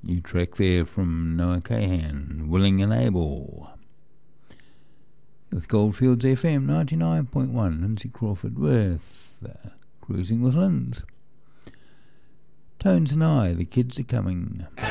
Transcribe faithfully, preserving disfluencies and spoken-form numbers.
New track there from Noah Kahan, Willing and Able. With Goldfields F M ninety-nine point one, Lindsay Crawford with uh, Cruising with Linz. Tones and I, The Kids Are Coming.